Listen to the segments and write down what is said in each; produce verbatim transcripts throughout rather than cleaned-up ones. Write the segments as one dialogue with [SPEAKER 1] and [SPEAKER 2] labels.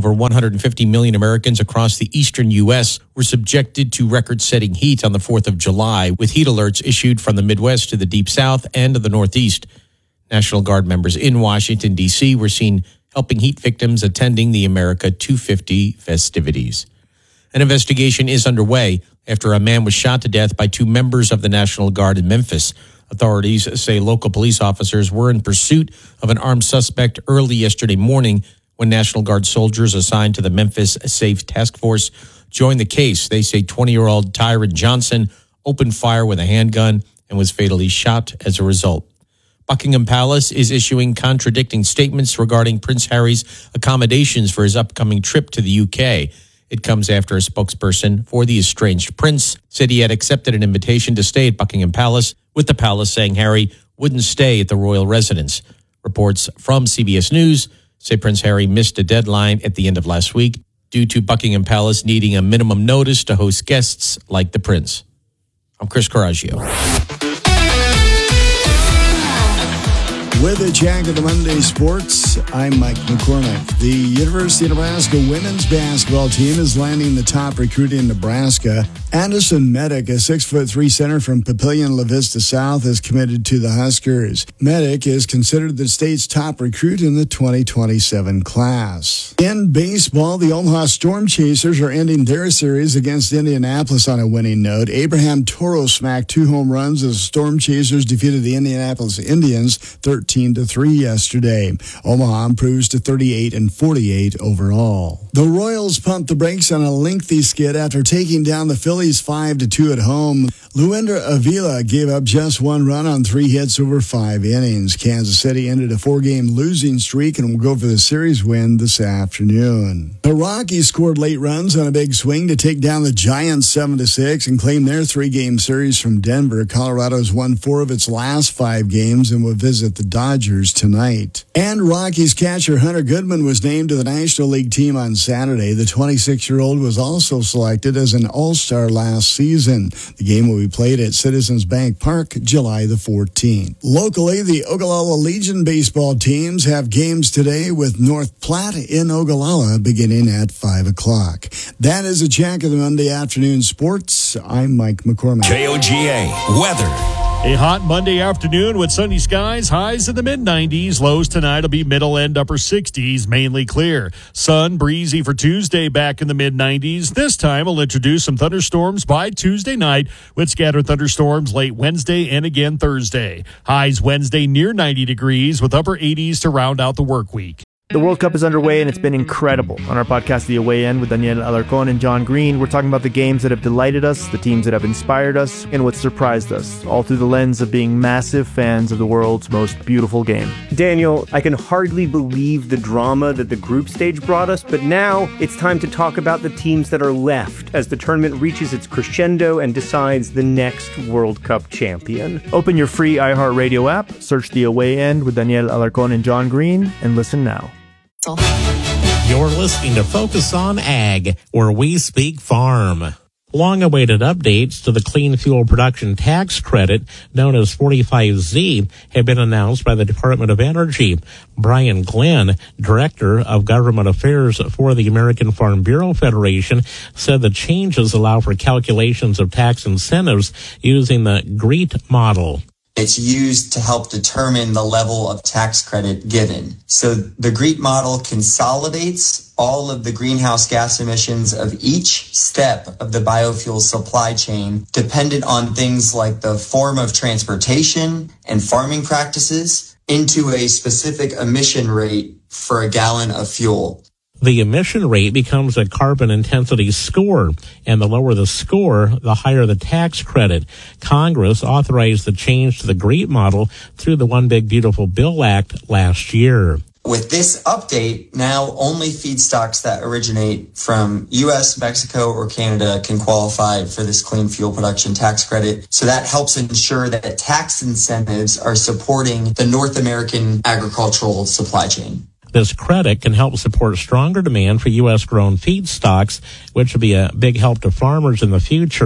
[SPEAKER 1] Over one hundred fifty million Americans across the eastern U S were subjected to record-setting heat on the fourth of July, with heat alerts issued from the Midwest to the Deep South and to the Northeast. National Guard members in Washington, D C were seen helping heat victims attending the America two fifty festivities. An investigation is underway after a man was shot to death by two members of the National Guard in Memphis. Authorities say local police officers were in pursuit of an armed suspect early yesterday morning when National Guard soldiers assigned to the Memphis Safe Task Force joined the case. They say twenty-year-old Tyron Johnson opened fire with a handgun and was fatally shot as a result. Buckingham Palace is issuing contradicting statements regarding Prince Harry's accommodations for his upcoming trip to the U K. It comes after a spokesperson for the estranged prince said he had accepted an invitation to stay at Buckingham Palace, with the palace saying Harry wouldn't stay at the royal residence. Reports from C B S News say Prince Harry missed a deadline at the end of last week due to Buckingham Palace needing a minimum notice to host guests like the prince. I'm Chris Coraggio.
[SPEAKER 2] With a Jack of the Monday Sports, I'm Mike McCormick. The University of Nebraska women's basketball team is landing the top recruit in Nebraska. Anderson Medic, a six foot three center from Papillion La Vista South, is committed to the Huskers. Medic is considered the state's top recruit in the twenty twenty-seven class. In baseball, the Omaha Storm Chasers are ending their series against Indianapolis on a winning note. Abraham Toro smacked two home runs as Storm Chasers defeated the Indianapolis Indians thirteen to three yesterday. Omaha improves to thirty-eight and forty-eight overall. The Royals pumped the brakes on a lengthy skid after taking down the Phillies five to two at home. Luinder Avila gave up just one run on three hits over five innings. Kansas City ended a four-game losing streak and will go for the series win this afternoon. The Rockies scored late runs on a big swing to take down the Giants seven to six and claim their three-game series from Denver. Colorado's won four of its last five games and will visit the Dodgers tonight. And Rockies catcher Hunter Goodman was named to the National League team on Saturday. The twenty-six-year-old was also selected as an All-Star last season. The game will be played at Citizens Bank Park July the fourteenth. Locally, the Ogallala Legion baseball teams have games today with North Platte in Ogallala beginning at five o'clock. That is a Jack of the Monday Afternoon Sports. I'm Mike McCormick.
[SPEAKER 3] K O G A weather.
[SPEAKER 4] A hot Monday afternoon with sunny skies, highs in the mid nineties. Lows tonight will be middle and upper sixties, mainly clear. Sun breezy for Tuesday, back in the mid nineties. This time we'll introduce some thunderstorms by Tuesday night with scattered thunderstorms late Wednesday and again Thursday. Highs Wednesday near ninety degrees with upper eighties to round out the work week.
[SPEAKER 5] The World Cup is underway, and it's been incredible. On our podcast, The Away End, with Daniel Alarcon and John Green, we're talking about the games that have delighted us, the teams that have inspired us, and what surprised us, all through the lens of being massive fans of the world's most beautiful game.
[SPEAKER 6] Daniel, I can hardly believe the drama that the group stage brought us, but now it's time to talk about the teams that are left as the tournament reaches its crescendo and decides the next World Cup champion.
[SPEAKER 5] Open your free iHeartRadio app, search The Away End with Daniel Alarcon and John Green, and listen now.
[SPEAKER 7] You're listening to Focus on Ag, where we speak farm. Long-awaited updates to the Clean Fuel Production Tax Credit, known as forty-five Z, have been announced by the Department of Energy. Brian Glenn, Director of Government Affairs for the American Farm Bureau Federation, said the changes allow for calculations of tax incentives using the GREET model.
[SPEAKER 8] It's used to help determine the level of tax credit given. So the GREET model consolidates all of the greenhouse gas emissions of each step of the biofuel supply chain, dependent on things like the form of transportation and farming practices, into a specific emission rate for a gallon of fuel.
[SPEAKER 7] The emission rate becomes a carbon intensity score, and the lower the score, the higher the tax credit. Congress authorized the change to the GREET model through the One Big Beautiful Bill Act last year.
[SPEAKER 8] With this update, now only feedstocks that originate from U S, Mexico, or Canada can qualify for this clean fuel production tax credit. So that helps ensure that tax incentives are supporting the North American agricultural supply chain.
[SPEAKER 7] This credit can help support stronger demand for U S-grown feedstocks, which will be a big help to farmers in the future.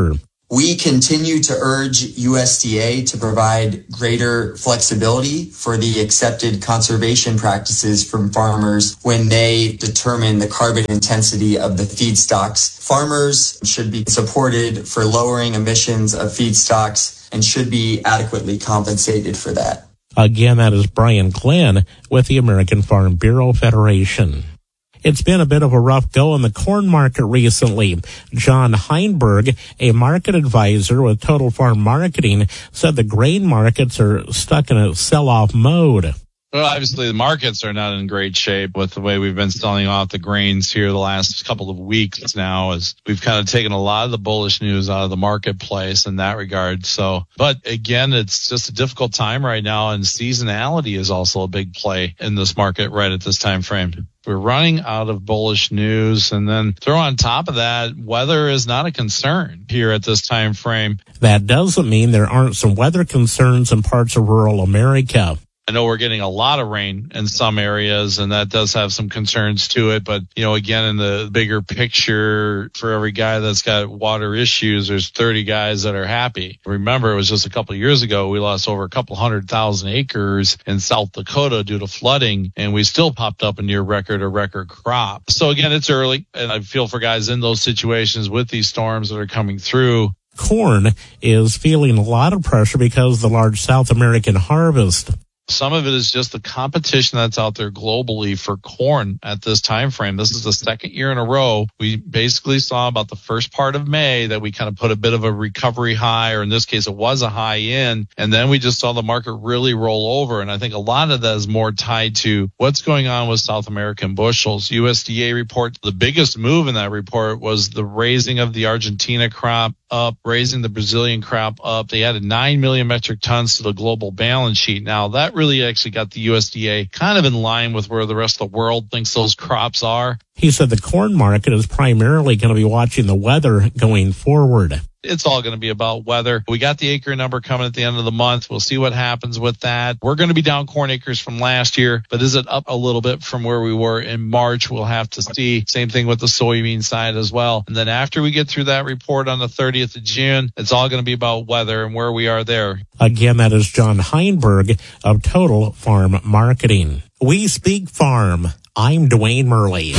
[SPEAKER 8] We continue to urge U S D A to provide greater flexibility for the accepted conservation practices from farmers when they determine the carbon intensity of the feedstocks. Farmers should be supported for lowering emissions of feedstocks and should be adequately compensated for that.
[SPEAKER 7] Again, that is Brian Glenn with the American Farm Bureau Federation. It's been a bit of a rough go in the corn market recently. John Heinberg, a market advisor with Total Farm Marketing, said the grain markets are stuck in a sell-off mode.
[SPEAKER 9] Well, obviously, the markets are not in great shape with the way we've been selling off the grains here the last couple of weeks now, as we've kind of taken a lot of the bullish news out of the marketplace in that regard. So, but again, it's just a difficult time right now, and seasonality is also a big play in this market right at this time frame. We're running out of bullish news, and then throw on top of that, weather is not a concern here at this time frame.
[SPEAKER 7] That doesn't mean there aren't some weather concerns in parts of rural America.
[SPEAKER 9] I know we're getting a lot of rain in some areas, and that does have some concerns to it. But, you know, again, in the bigger picture, for every guy that's got water issues, there's thirty guys that are happy. Remember, it was just a couple of years ago, we lost over a couple hundred thousand acres in South Dakota due to flooding, and we still popped up a near record or record crop. So, again, it's early, and I feel for guys in those situations with these storms that are coming through.
[SPEAKER 7] Corn is feeling a lot of pressure because of the large South American harvest.
[SPEAKER 9] Some of it is just the competition that's out there globally for corn at this time frame. This is the second year in a row. We basically saw about the first part of May that we kind of put a bit of a recovery high, or in this case, it was a high in, and then we just saw the market really roll over. And I think a lot of that is more tied to what's going on with South American bushels. U S D A report, the biggest move in that report was the raising of the Argentina crop up, raising the Brazilian crop up. They added nine million metric tons to the global balance sheet. Now, that really actually got the U S D A kind of in line with where the rest of the world thinks those crops are.
[SPEAKER 7] He said the corn market is primarily going to be watching the weather going forward.
[SPEAKER 9] It's all going to be about weather. We got the acre number coming at the end of the month. We'll see what happens with that. We're going to be down corn acres from last year, but is it up a little bit from where we were in March? We'll have to see. Same thing with the soybean side as well. And then after we get through that report on the thirtieth of June, it's all going to be about weather and where we are there.
[SPEAKER 7] Again, that is John Heinberg of Total Farm Marketing. We Speak Farm. I'm Dwayne Murley.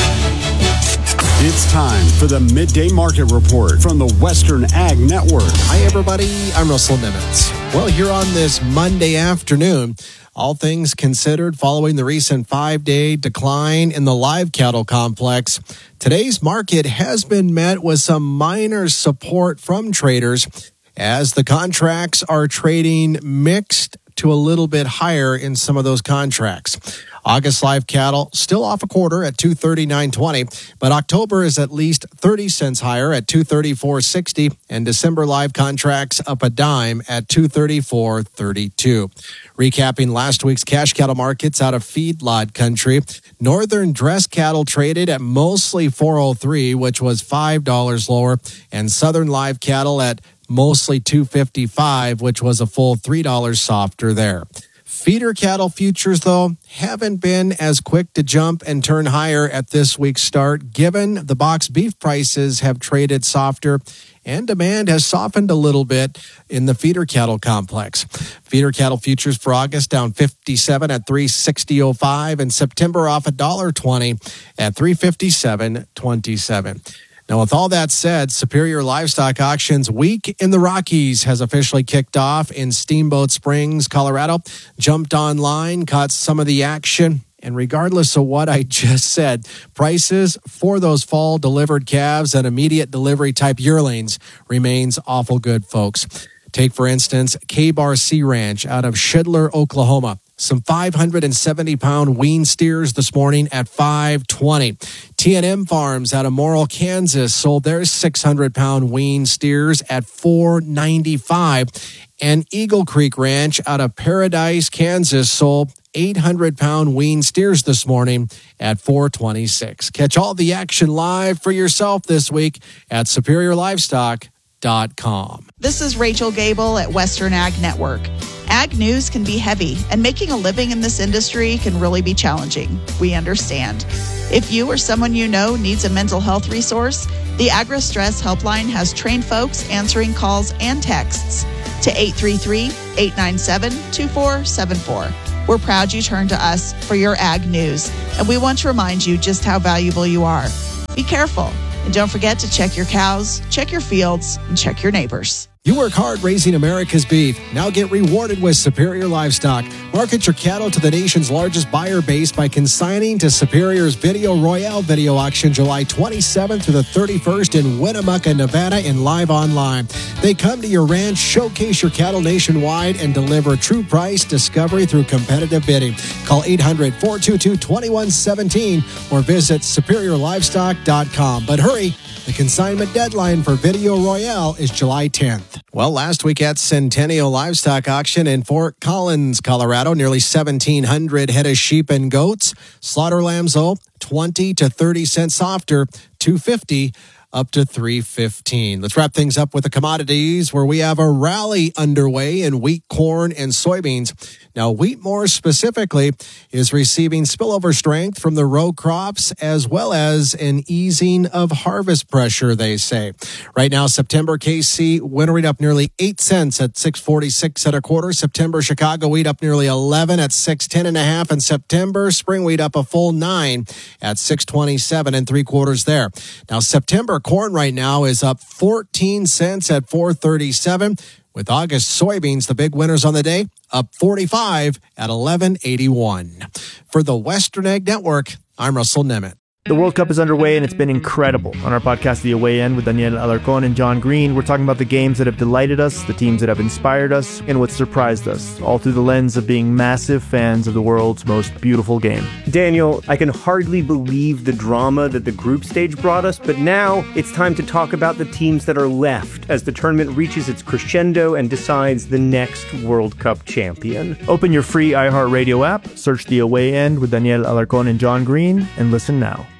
[SPEAKER 3] It's time for the Midday Market Report from the Western Ag Network.
[SPEAKER 10] Hi, everybody. I'm Russell Nimitz. Well, here on this Monday afternoon, all things considered, following the recent five-day decline in the live cattle complex, today's market has been met with some minor support from traders as the contracts are trading mixed to a little bit higher in some of those contracts. August live cattle still off a quarter at two thirty-nine twenty, but October is at least thirty cents higher at two thirty-four sixty, and December live contracts up a dime at two thirty-four thirty-two. Recapping last week's cash cattle markets out of feedlot country, northern dress cattle traded at mostly four oh three, which was five dollars lower, and southern live cattle at mostly two fifty-five, which was a full three dollars softer there. Feeder cattle futures, though, haven't been as quick to jump and turn higher at this week's start, given the box beef prices have traded softer and demand has softened a little bit in the feeder cattle complex. Feeder cattle futures for August down fifty-seven at three sixty oh five, and September off one dollar twenty at three fifty-seven twenty-seven. Now, with all that said, Superior Livestock Auctions Week in the Rockies has officially kicked off in Steamboat Springs, Colorado. Jumped online, caught some of the action, and regardless of what I just said, prices for those fall delivered calves and immediate delivery type yearlings remains awful good, folks. Take, for instance, K-Bar Sea Ranch out of Shidler, Oklahoma. Some five hundred seventy pound wean steers this morning at five twenty. T and M Farms out of Morrill, Kansas sold their six hundred pound wean steers at four ninety-five. And Eagle Creek Ranch out of Paradise, Kansas sold eight hundred pound wean steers this morning at four twenty-six. Catch all the action live for yourself this week at superior livestock dot com.
[SPEAKER 11] This is Rachel Gable at Western Ag Network. Ag news can be heavy, and making a living in this industry can really be challenging. We understand. If you or someone you know needs a mental health resource, the Agri-Stress Helpline has trained folks answering calls and texts to eight three three, eight nine seven, two four seven four. We're proud you turned to us for your ag news, and we want to remind you just how valuable you are. Be careful, and don't forget to check your cows, check your fields, and check your neighbors.
[SPEAKER 10] You work hard raising America's beef. Now get rewarded with Superior Livestock. Market your cattle to the nation's largest buyer base by consigning to Superior's Video Royale video auction July twenty-seventh through the thirty-first in Winnemucca, Nevada, and live online. They come to your ranch, showcase your cattle nationwide, and deliver true price discovery through competitive bidding. Call eight hundred, four two two, two one one seven or visit superior livestock dot com. But hurry, the consignment deadline for Video Royale is July tenth. Well, last week at Centennial Livestock Auction in Fort Collins, Colorado, nearly seventeen hundred head of sheep and goats. Slaughter lambs, though, twenty to thirty cents softer, two fifty up to three fifteen. Let's wrap things up with the commodities, where we have a rally underway in wheat, corn, and soybeans. Now, wheat more specifically is receiving spillover strength from the row crops, as well as an easing of harvest pressure, they say. Right now, September K C winter wheat up nearly eight cents at six forty-six and a quarter. September Chicago wheat up nearly eleven at six ten and a half. And September spring wheat up a full nine at six twenty-seven and three quarters there. Now, September corn right now is up fourteen cents at four thirty-seven. With August soybeans, the big winners on the day, up forty-five at eleven eighty-one. For the Western Ag Network, I'm Russell Nemeth.
[SPEAKER 5] The World Cup is underway, and it's been incredible. On our podcast, The Away End, with Daniel Alarcon and John Green, we're talking about the games that have delighted us, the teams that have inspired us, and what surprised us, all through the lens of being massive fans of the world's most beautiful game.
[SPEAKER 6] Daniel, I can hardly believe the drama that the group stage brought us, but now it's time to talk about the teams that are left as the tournament reaches its crescendo and decides the next World Cup champion.
[SPEAKER 5] Open your free iHeartRadio app, search The Away End with Daniel Alarcon and John Green, and listen now.